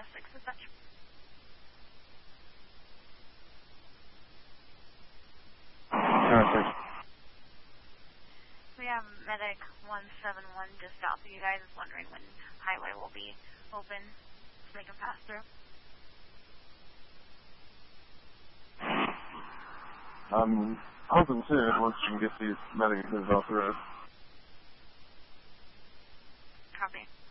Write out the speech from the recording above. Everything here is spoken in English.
Essex, is that true? We have medic 171 just out for you guys. Is wondering when highway will be open so they can pass through. I'm hoping soon once you can get these medic off the road. Copy.